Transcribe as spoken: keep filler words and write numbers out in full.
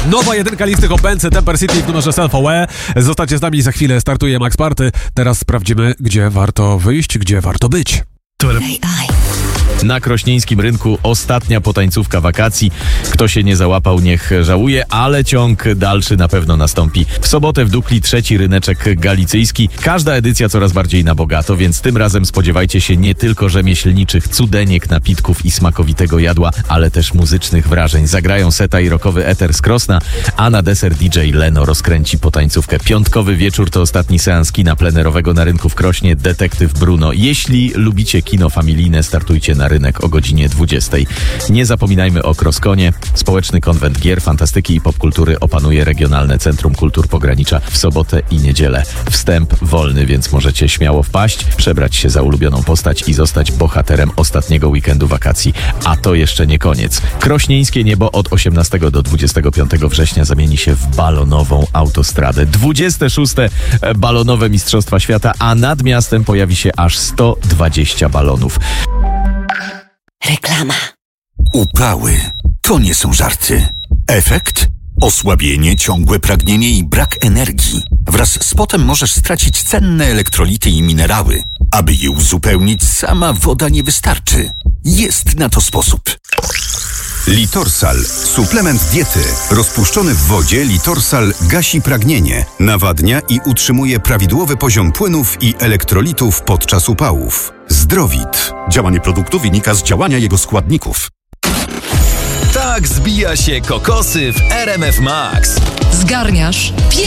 Nowa jedynka listy Hot Benz, Temper City w numerze Self-Aware. Zostańcie z nami, za chwilę startuje Max Party. Teraz sprawdzimy, gdzie warto wyjść, gdzie warto być. Na krośnieńskim rynku ostatnia potańcówka wakacji. Kto się nie załapał, niech żałuje, ale ciąg dalszy na pewno nastąpi. W sobotę w Dukli trzeci ryneczek galicyjski. Każda edycja coraz bardziej na bogato, więc tym razem spodziewajcie się nie tylko rzemieślniczych cudeniek, napitków i smakowitego jadła, ale też muzycznych wrażeń. Zagrają Seta i rockowy Eter z Krosna, a na deser D J Leno rozkręci potańcówkę. Piątkowy wieczór to ostatni seans kina plenerowego na rynku w Krośnie, Detektyw Bruno. Jeśli lubicie kino familijne, startujcie na rynek o godzinie dwudziestej. Nie zapominajmy o Kroskonie. Społeczny konwent gier, fantastyki i popkultury opanuje Regionalne Centrum Kultur Pogranicza w sobotę i niedzielę. Wstęp wolny, więc możecie śmiało wpaść, przebrać się za ulubioną postać i zostać bohaterem ostatniego weekendu wakacji. A to jeszcze nie koniec. Krośnieńskie niebo od osiemnastego do dwudziestego piątego września zamieni się w balonową autostradę. dwudzieste szóste balonowe Mistrzostwa Świata, a nad miastem pojawi się aż sto dwadzieścia balonów. Reklama. Upały to nie są żarty. Efekt? Osłabienie, ciągłe pragnienie i brak energii. Wraz z potem możesz stracić cenne elektrolity i minerały. Aby je uzupełnić, sama woda nie wystarczy. Jest na to sposób. Litorsal. Suplement diety. Rozpuszczony w wodzie Litorsal gasi pragnienie, nawadnia i utrzymuje prawidłowy poziom płynów i elektrolitów podczas upałów. Zdrowit. Działanie produktu wynika z działania jego składników. Tak zbija się kokosy w R M F Max. Zgarniasz